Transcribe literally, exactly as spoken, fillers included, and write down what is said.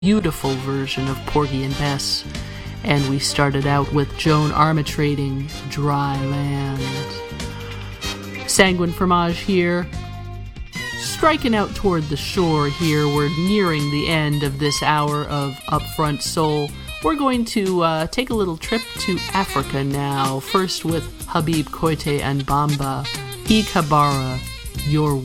beautiful version of Porgy and Bess. And we started out with Joan Armatrading, Dry Land. Sanguine Fromage here, striking out toward the shore here. We're nearing the end of this hour of Upfront Soul. We're going to uh, take a little trip to Africa now, first with Habib Koité and Bamba, Ikabara, Your